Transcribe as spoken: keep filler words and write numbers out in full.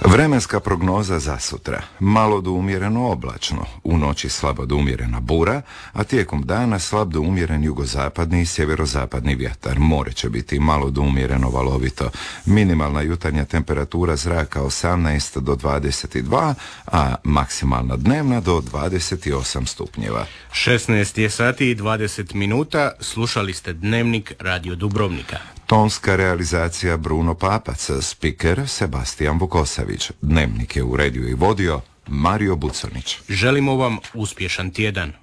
Vremenska prognoza za sutra. Malo do umjereno oblačno, u noći slabo do umjerena bura, a tijekom dana slab do umjeren jugozapadni i sjeverozapadni vjetar. More će biti malo do umjereno valovito. Minimalna jutarnja temperatura zraka osamnaest do dvadeset dva, a maksimalna dnevna do dvadeset osam stupnjeva. šesnaest je sati i dvadeset minuta, slušali ste Dnevnik Radio Dubrovnika. Tonska realizacija Bruno Papac, spiker Sebastian Vukosavić. Dnevnik je uredio i vodio Mario Buconić. Želimo vam uspješan tjedan.